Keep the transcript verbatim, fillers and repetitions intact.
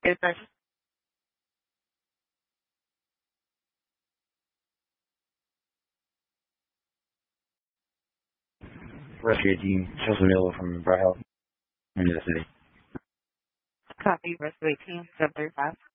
Yes, sir. Rescue eighteen, Chelsea Miller from Bright Health, New York City. Copy, rest of eighteen, seven thirty-five.